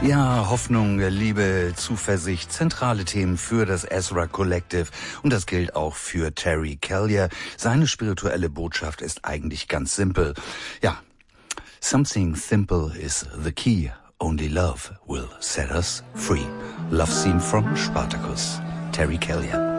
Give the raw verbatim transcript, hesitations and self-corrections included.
Ja, Hoffnung, Liebe, Zuversicht, zentrale Themen für das Ezra Collective. Und das gilt auch für Terry Callier. Seine spirituelle Botschaft ist eigentlich ganz simpel. Ja, something simple is the key. Only love will set us free. Love Scene from Spartacus. Terry Callier.